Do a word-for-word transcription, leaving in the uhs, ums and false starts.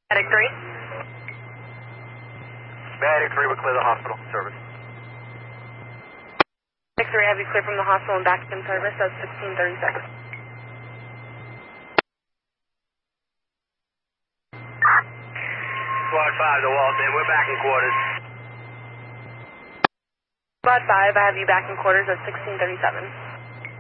Medic three. Medic three would clear the hospital service. Medic three, have you cleared from the hospital and back in service? That's sixteen thirty-six. Squad five to Walton, we're back in quarters. Squad five, I have you back in quarters at sixteen thirty-seven.